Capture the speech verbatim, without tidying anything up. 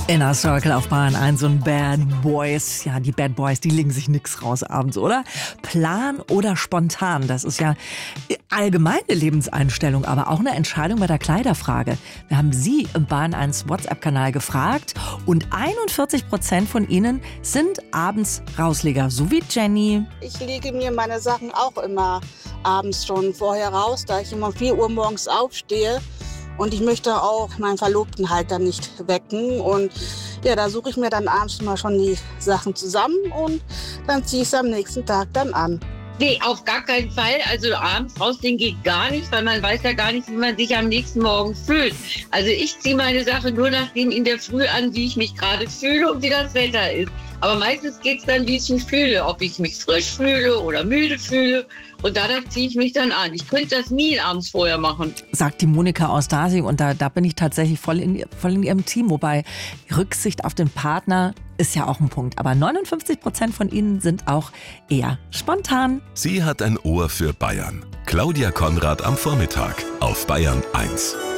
Inner Circle auf Bayern eins und Bad Boys. Ja, die Bad Boys, die legen sich nix raus abends, oder? Plan oder spontan, das ist ja allgemeine Lebenseinstellung, aber auch eine Entscheidung bei der Kleiderfrage. Wir haben Sie im Bayern eins WhatsApp-Kanal gefragt und einundvierzig Prozent von Ihnen sind abends Rausleger, so wie Jenny. Ich lege mir meine Sachen auch immer abends schon vorher raus, da ich immer um vier Uhr morgens aufstehe. Und ich möchte auch meinen Verlobten halt dann nicht wecken. Und ja, da suche ich mir dann abends mal schon die Sachen zusammen und dann ziehe ich es am nächsten Tag dann an. Nee, auf gar keinen Fall. Also abends rausgehen geht gar nicht, weil man weiß ja gar nicht, wie man sich am nächsten Morgen fühlt. Also ich ziehe meine Sache nur nachdem in der Früh an, wie ich mich gerade fühle und wie das Wetter ist. Aber meistens geht es dann, wie ich mich fühle, ob ich mich frisch fühle oder müde fühle. Und danach ziehe ich mich dann an. Ich könnte das nie abends vorher machen. Sagt die Monika aus Dasing und da, da bin ich tatsächlich voll in, voll in ihrem Team. Wobei Rücksicht auf den Partner ist ja auch ein Punkt. Aber neunundfünfzig Prozent von ihnen sind auch eher spontan. Sie hat ein Ohr für Bayern. Claudia Konrad am Vormittag auf Bayern eins.